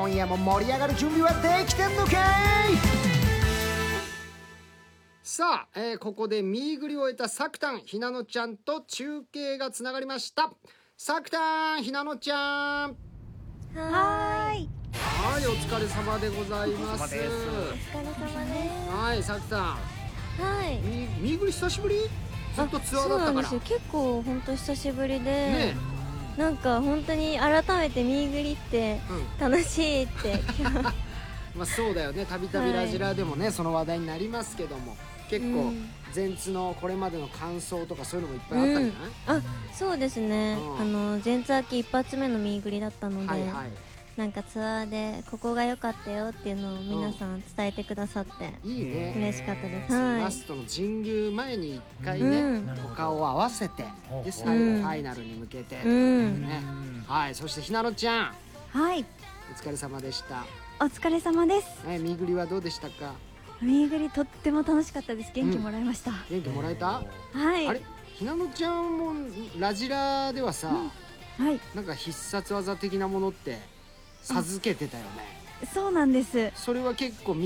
今夜も盛り上がる準備はできてんのかい。さあ、ここでミーグリを終えたサクタンひなのちゃんと中継がつながりました。サクタンひなのちゃん、 はい、 はい、お疲れ様でございます。 お疲れ様です。 はい、サクタン、 はい。 ミーグリ久しぶり？ずっとツアーだったから。 そうなんですよ。結構本当久しぶりで、 ね、 なんか本当に改めてミーグリって楽しいってまあそうだよね、たびたびラジラでもね、その話題になりますけども、結構前ツのこれまでの感想とかそういうのもいっぱいあったんじゃない？ あ、そうですね。前ツアー期一発目のミーグリだったので、 はいはい、 なんかツアーでここが良かったよっていうのを皆さん伝えてくださっていいね、 嬉しかったです。 ラストの神宮前に一回ね、お顔を合わせて、で最後ファイナルに向けてね。はい、そしてひなのちゃん、 はい、 お疲れ様でした。 お疲れ様です。 ミーグリはどうでしたか？ ミーグリとっても楽しかったです。元気もらいました。 元気もらえた？ はい。 あれ、ひなのちゃんもラジラではさ、 はい。 なんか必殺技的なものって授けてたよね。 そうなんです。 それは結構